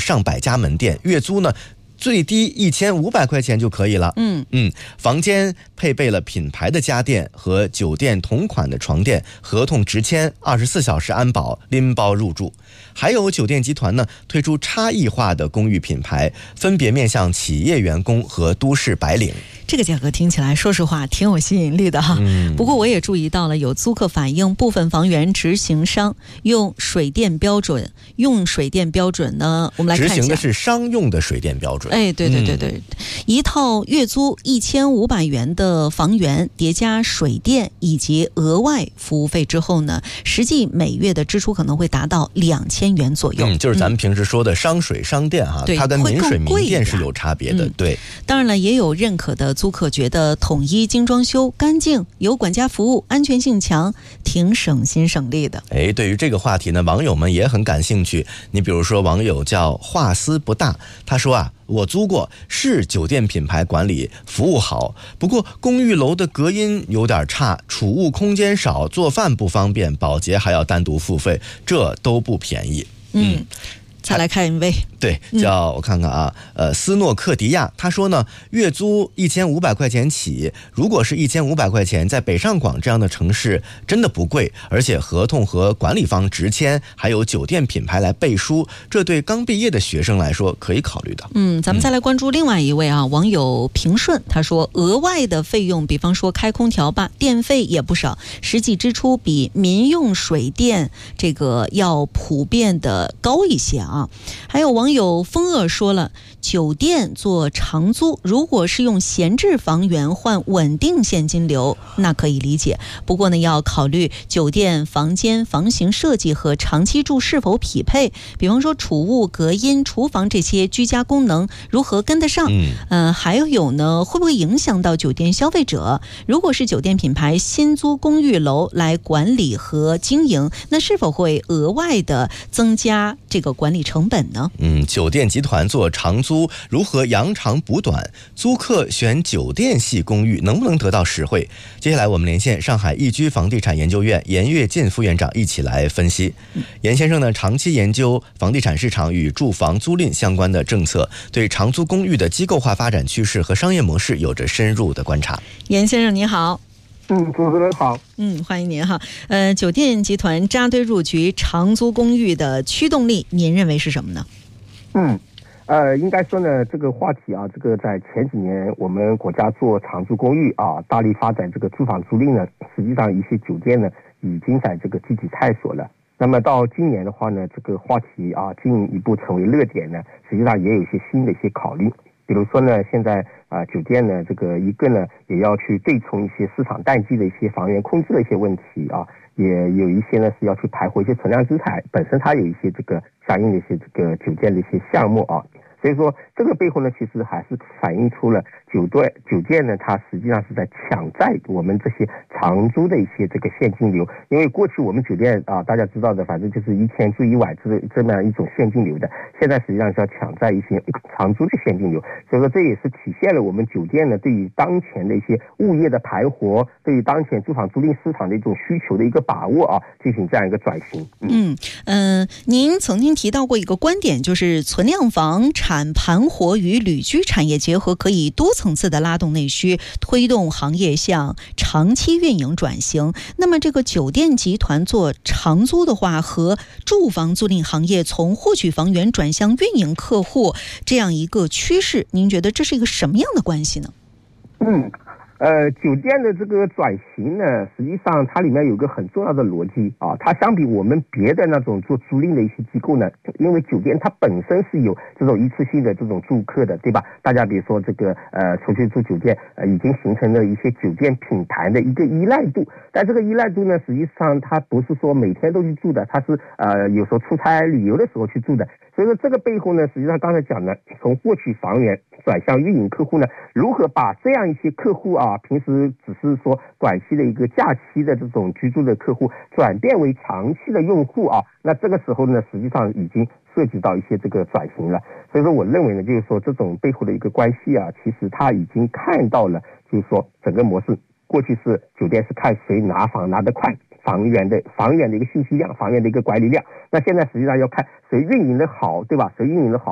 上百家门店，月租呢最低1500块钱就可以了。房间配备了品牌的家电和酒店同款的床垫，合同直签，24小时安保，拎包入住。还有酒店集团呢推出差异化的公寓品牌，分别面向企业员工和都市白领。 这个价格听起来说实话挺有吸引力的哈。不过我也注意到了，有租客反映部分房源执行商用水电标准呢，我们来看一下， 执行的是商用的水电标准。 对，一套月租1500元的房源叠加水电以及额外服务费之后呢，实际每月的支出可能会达到2000元左右。 就是咱们平时说的商水商电哈，它跟民水民电是有差别的。对， 当然了，也有认可的租客觉得统一精装修干净，有管家服务，安全性强，挺省心省力的。 对于这个话题呢，网友们也很感兴趣。你比如说网友叫话思不大，他说我租过，是酒店品牌管理，服务好，不过公寓楼的隔音有点差，储物空间少，做饭不方便，保洁还要单独付费，这都不便宜。 再来看一位， 对，叫我看看斯诺克迪亚，他说呢，月租1500块钱起，如果是1500块钱，在北上广这样的城市真的不贵，而且合同和管理方直签，还有酒店品牌来背书，这对刚毕业的学生来说可以考虑的。 咱们再来关注另外一位网友平顺，他说额外的费用，比方说开空调吧，电费也不少，实际支出比民用水电这个要普遍的高一些还有网友风恶说了，酒店做长租，如果是用闲置房源换稳定现金流，那可以理解。不过呢，要考虑酒店房间房型设计和长期住是否匹配，比方说储物、隔音、厨房这些居家功能如何跟得上。还有呢，会不会影响到酒店消费者？如果是酒店品牌新租公寓楼来管理和经营，那是否会额外的增加这个管理成本呢？ 酒店集团做长租，如何扬长补短？租客选酒店系公寓能不能得到实惠？接下来我们连线上海易居房地产研究院严跃进副院长一起来分析。严先生呢，长期研究房地产市场与住房租赁相关的政策，对长租公寓的机构化发展趋势和商业模式有着深入的观察。 严先生你好。 主持人好。 欢迎您哈。酒店集团扎堆入局长租公寓的驱动力，您认为是什么呢？ 应该说呢，这个话题这个在前几年我们国家做长租公寓大力发展这个住房租赁呢，实际上一些酒店呢已经在这个积极探索了。那么到今年的话呢，这个话题进一步成为热点呢，实际上也有一些新的一些考虑。比如说呢，现在酒店呢，这个一个呢也要去对冲一些市场淡季的一些房源空置的一些问题也有一些呢是要去排活一些存量资产，本身它有一些这个相应的一些这个酒店的一些项目所以说这个背后呢，其实还是反映出了酒店呢，它实际上是在抢占我们这些长租的一些这个现金流。因为过去我们酒店大家知道的，反正就是1000住1晚这么样一种现金流的，现在实际上是要抢占一些长租的现金流。所以说这也是体现了我们酒店呢对于当前的一些物业的排活，对于当前住房租赁市场的一种需求的一个把握进行这样一个转型。 您曾经提到过一个观点，就是存量房产盘活与旅居产业结合，可以多层次的拉动内需，推动行业向长期运营转型。那么这个酒店集团做长租的话，和住房租赁行业从获取房源转向运营客户这样一个趋势，您觉得这是一个什么样的关系呢？ 酒店的这个转型呢，实际上它里面有个很重要的逻辑它相比我们别的那种做租赁的一些机构呢，因为酒店它本身是有这种一次性的这种住客的，对吧？大家比如说这个出去住酒店已经形成了一些酒店品牌的一个依赖度，但这个依赖度呢，实际上它不是说每天都去住的，它是有时候出差旅游的时候去住的。所以说这个背后呢，实际上刚才讲的，从获取房源转向运营客户呢，如何把这样一些客户平时只是说短期的一个假期的这种居住的客户，转变为长期的用户那这个时候呢，实际上已经涉及到一些这个转型了。所以说我认为呢，就是说这种背后的一个关系其实他已经看到了，就是说整个模式，过去是酒店是看谁拿房拿得快，房源的一个信息量，房源的一个管理量，那现在实际上要看谁运营的好，对吧？谁运营的好